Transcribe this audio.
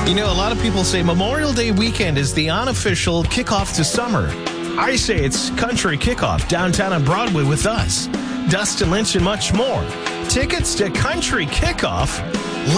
You know, a lot of people say Memorial Day weekend is the unofficial kickoff to summer. I say it's country kickoff downtown on Broadway with us, Dustin Lynch, and much more. Tickets to Country Kickoff